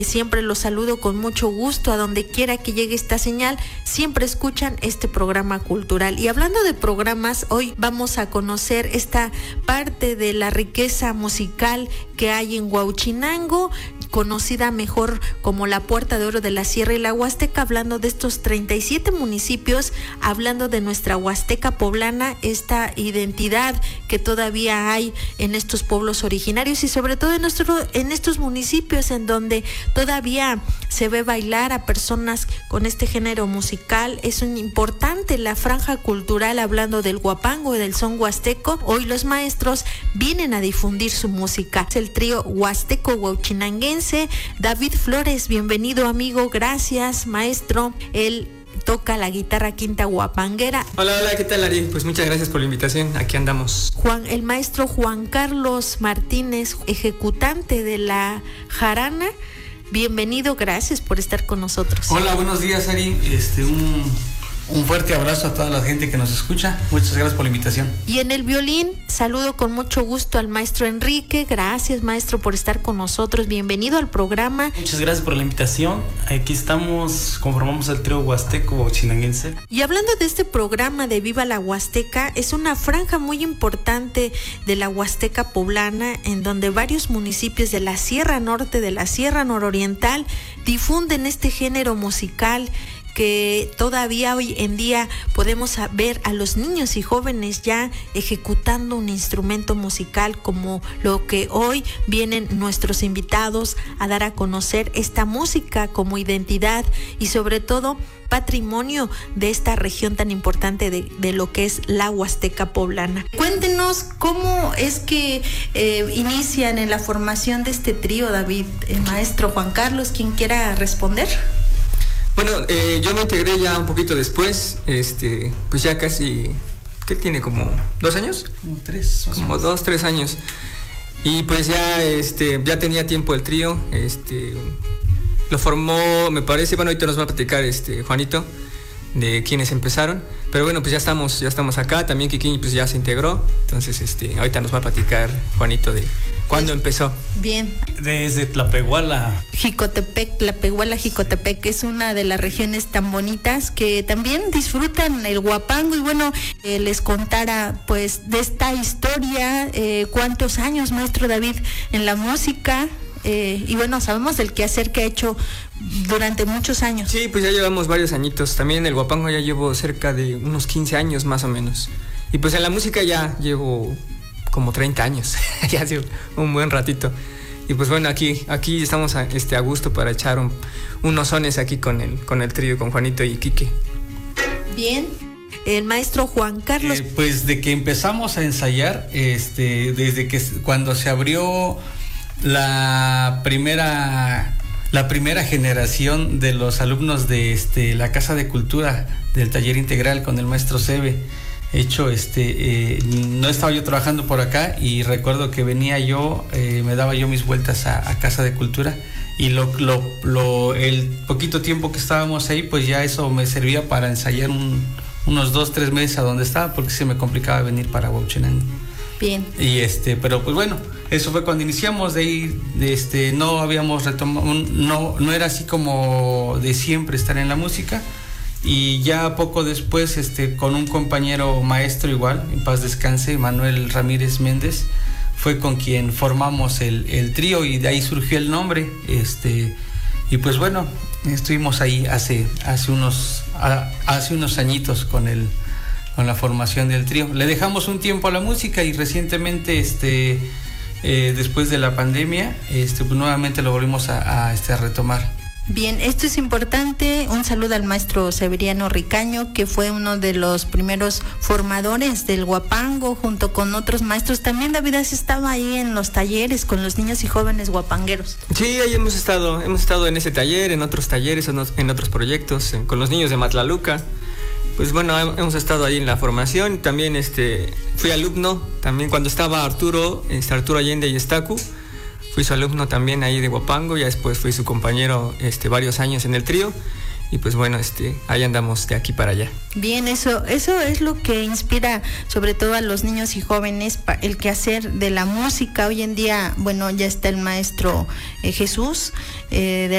Siempre los saludo con mucho gusto a donde quiera que llegue esta señal, siempre escuchan este programa cultural. Y hablando de programas, hoy vamos a conocer esta parte de la riqueza musical que hay en Huauchinango, conocida mejor como la Puerta de Oro de la Sierra y la Huasteca, hablando de estos 37 municipios, hablando de nuestra Huasteca poblana, esta identidad que todavía hay en estos pueblos originarios y sobre todo en estos municipios en donde todavía se ve bailar a personas con este género musical. Es importante la franja cultural, hablando del huapango y del son huasteco. Hoy los maestros vienen a difundir su música. Es el trío huasteco huauchinanguense. David Flores, bienvenido amigo, gracias maestro. Él toca la guitarra quinta huapanguera. Hola, ¿qué tal Ari? Pues muchas gracias por la invitación, aquí andamos. El maestro Juan Carlos Martínez, ejecutante de la jarana. Bienvenido, gracias por estar con nosotros. Hola, buenos días Ari, un fuerte abrazo a toda la gente que nos escucha. Muchas gracias por la invitación. Y en el violín, saludo con mucho gusto al maestro Enrique. Gracias, maestro, por estar con nosotros. Bienvenido al programa. Muchas gracias por la invitación. Aquí estamos, conformamos el trío huasteco huauchinanguense. Y hablando de este programa de Viva la Huasteca, es una franja muy importante de la Huasteca poblana, en donde varios municipios de la Sierra Norte, de la Sierra Nororiental, difunden este género musical que todavía hoy en día podemos ver a los niños y jóvenes ya ejecutando un instrumento musical, como lo que hoy vienen nuestros invitados a dar a conocer esta música como identidad y sobre todo patrimonio de esta región tan importante de lo que es la Huasteca poblana. Cuéntenos cómo es que inician en la formación de este trío, David. Maestro Juan Carlos, ¿quién quiera responder? Bueno, yo me integré ya un poquito después, pues ya casi, ¿qué tiene? ¿Como 2 años? Como 2, 3 años. Y pues ya tenía tiempo el trío, lo formó, me parece, bueno, ahorita nos va a platicar Juanito, de quienes empezaron, pero bueno, pues ya estamos acá, también Kiki pues ya se integró, entonces ahorita nos va a platicar Juanito de cuándo empezó. Bien. Desde Tlapehuala. Tlapehuala, Jicotepec es una de las regiones tan bonitas que también disfrutan el huapango y bueno, les contara pues de esta historia, cuántos años, maestro David, en la música. Y bueno, sabemos del quehacer que ha hecho durante muchos años. Sí, pues ya llevamos varios añitos. También el huapango ya llevo cerca de unos 15 años más o menos. Y pues en la música ya llevo como 30 años. Ya hace un buen ratito. Y pues bueno, aquí estamos a gusto para echar unos sones aquí con el trío, con Juanito y Quique. Bien. El maestro Juan Carlos. Pues de que empezamos a ensayar, desde que cuando se abrió la primera generación de los alumnos de la Casa de Cultura del Taller Integral con el maestro Sebe. Hecho, no estaba yo trabajando por acá y recuerdo que venía yo, me daba yo mis vueltas a Casa de Cultura y el poquito tiempo que estábamos ahí, pues ya eso me servía para ensayar unos 2-3 meses a donde estaba, porque se me complicaba venir para Huauchinango. Bien. Y pero pues bueno, eso fue cuando iniciamos. De ahí no habíamos retomado, no era así como de siempre estar en la música. Y ya poco después, con un compañero maestro igual, en paz descanse, Manuel Ramírez Méndez, fue con quien formamos el trío y de ahí surgió el nombre. Y pues bueno, estuvimos ahí hace unos añitos con la formación del trío. Le dejamos un tiempo a la música y recientemente, después de la pandemia, pues nuevamente lo volvimos a retomar. Bien, esto es importante. Un saludo al maestro Severiano Ricaño, que fue uno de los primeros formadores del huapango, junto con otros maestros. También David estaba ahí en los talleres con los niños y jóvenes huapangueros. Sí, ahí hemos estado en ese taller, en otros talleres, en otros proyectos, con los niños de Matlaluca. Pues bueno, hemos estado ahí en la formación. También fui alumno, también cuando estaba Arturo Allende y Estacu. Fui su alumno también ahí de huapango, ya después fui su compañero varios años en el trío y pues bueno, ahí andamos de aquí para allá. Bien, eso es lo que inspira sobre todo a los niños y jóvenes, el quehacer de la música. Hoy en día, bueno, ya está el maestro Jesús de